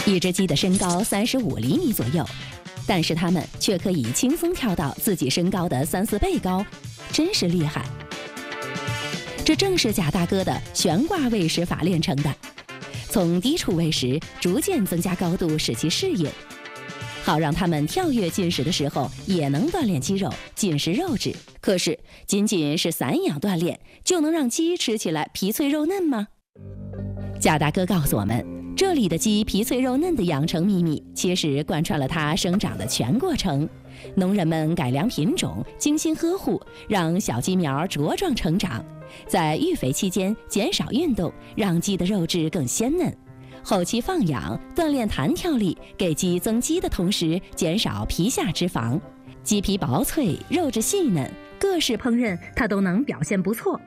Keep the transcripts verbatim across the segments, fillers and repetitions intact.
一只鸡的身高三十五厘米左右，但是它们却可以轻松跳到自己身高的三四倍高，真是厉害。这正是贾大哥的悬挂喂食法练成的，从低处喂食，逐渐增加高度，使其适应，好让它们跳跃进食的时候也能锻炼肌肉，进食肉质。可是仅仅是散养锻炼，就能让鸡吃起来皮脆肉嫩吗？贾大哥告诉我们，这里的鸡皮脆肉嫩的养成秘密，其实贯穿了它生长的全过程。农人们改良品种，精心呵护，让小鸡苗茁壮成长，在育肥期间减少运动，让鸡的肉质更鲜嫩。后期放养，锻炼弹跳力，给鸡增肌的同时减少皮下脂肪，鸡皮薄脆，肉质细嫩，各式烹饪它都能表现不错。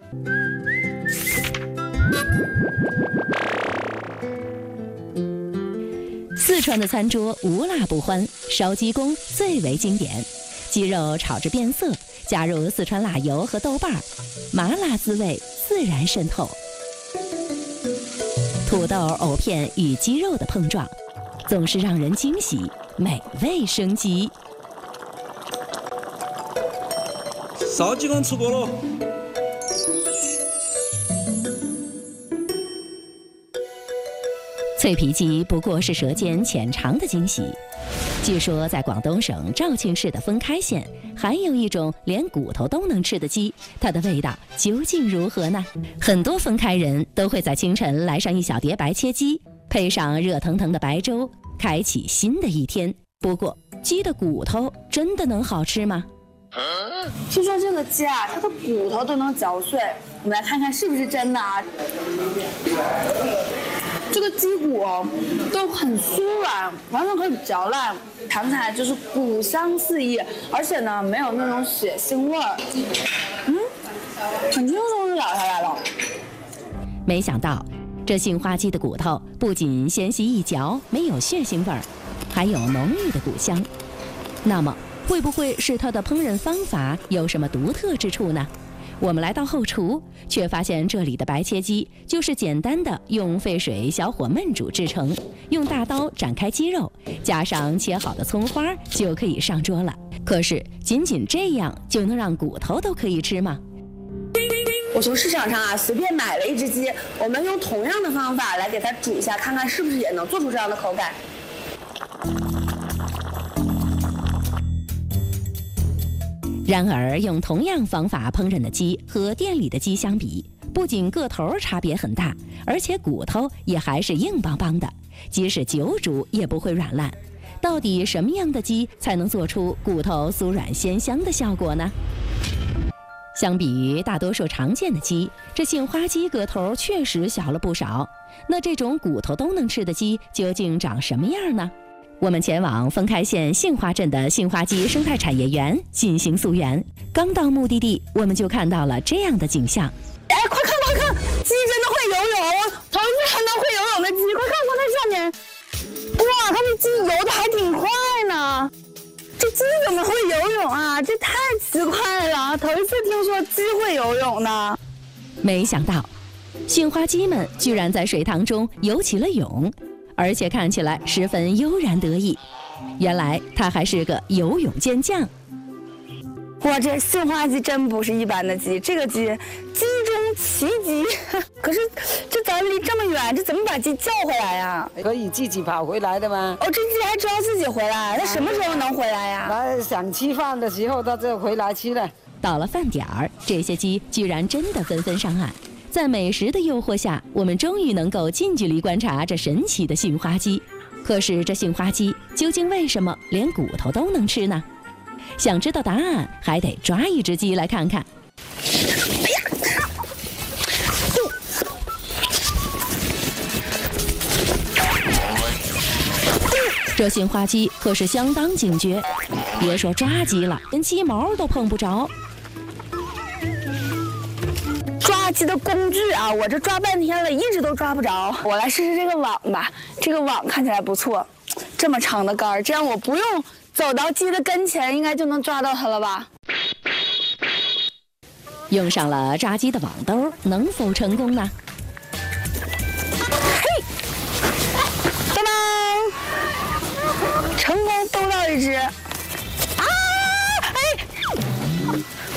四川的餐桌无辣不欢，烧鸡公最为经典。鸡肉炒至变色，加入四川辣油和豆瓣，麻辣滋味自然渗透。土豆、藕片与鸡肉的碰撞，总是让人惊喜，美味升级。 烧鸡公吃过了。 脆皮鸡不过是舌尖浅尝的惊喜。据说在广东省肇庆市的封开县，还有一种连骨头都能吃的鸡，它的味道究竟如何呢？很多封开人都会在清晨来上一小碟白切鸡，配上热腾腾的白粥，开启新的一天。不过，鸡的骨头真的能好吃吗？ 听说这个鸡啊，它的骨头都能嚼碎，我们来看看是不是真的啊？这个鸡骨都很酥软，完全可以嚼烂，弹起来就是骨香四溢，而且呢没有那种血腥味儿，嗯，很轻松就咬下来了。 没想到，这杏花鸡的骨头不仅纤细一嚼，没有血腥味儿，还有浓郁的骨香。那么，会不会是它的烹饪方法有什么独特之处呢？我们来到后厨，却发现这里的白切鸡就是简单的用沸水小火焖煮制成，用大刀展开鸡肉，加上切好的葱花就可以上桌了。可是仅仅这样就能让骨头都可以吃吗？ 我从市场上啊随便买了一只鸡，我们用同样的方法来给它煮一下，看看是不是也能做出这样的口感。 然而，用同样方法烹饪的鸡和店里的鸡相比，不仅个头差别很大，而且骨头也还是硬邦邦的，即使久煮也不会软烂。到底什么样的鸡才能做出骨头酥软鲜香的效果呢？相比于大多数常见的鸡，这杏花鸡个头确实小了不少。那这种骨头都能吃的鸡究竟长什么样呢？我们前往封开县杏花镇的杏花鸡生态产业园进行溯源。刚到目的地，我们就看到了这样的景象。 哎，快看快看，鸡真的会游泳！头一次看到会游泳的鸡，快看它在上面。哇，它的鸡游的还挺快呢。这鸡怎么会游泳啊？这太奇怪了，头一次听说鸡会游泳呢。 没想到，杏花鸡们居然在水塘中游起了泳。而且看起来十分悠然得意，原来他还是个游泳健将。 哇，这杏花鸡真不是一般的鸡，这个鸡鸡中奇鸡。可是这咱离这么远，这怎么把鸡叫回来呀？ 可以自己跑回来的吗？ 哦，这鸡还知道自己回来，那什么时候能回来呀？ 那想吃饭的时候，它就回来吃了。 到了饭点儿，这些鸡居然真的纷纷上岸。在美食的诱惑下，我们终于能够近距离观察这神奇的杏花鸡。可是这杏花鸡究竟为什么连骨头都能吃呢？想知道答案，还得抓一只鸡来看看。 哎呀！ 这杏花鸡可是相当警觉，别说抓鸡了，连鸡毛都碰不着。 抓鸡的工具啊，我这抓半天了，一直都抓不着。我来试试这个网吧，这个网看起来不错，这么长的杆儿，这样我不用走到鸡的跟前，应该就能抓到它了吧？ 用上了抓鸡的网兜，能否成功呢？ 嘿，拜拜。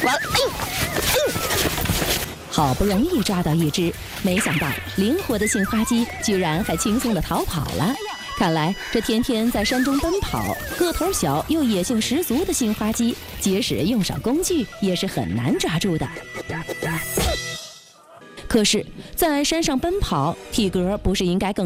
完了，哎哎！ 好不容易抓到一只，没想到灵活的杏花鸡居然还轻松地逃跑了。看来这天天在山中奔跑、个头小又野性十足的杏花鸡，即使用上工具，也是很难抓住的。可是，在山上奔跑，体格不是应该更